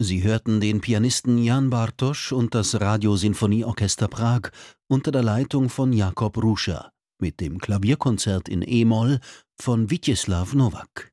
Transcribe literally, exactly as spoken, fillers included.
Sie hörten den Pianisten Jan Bartosch und das Radiosinfonieorchester Prag unter der Leitung von Jakob Ruscha mit dem Klavierkonzert in e-Moll von Witjeslaw Nowak.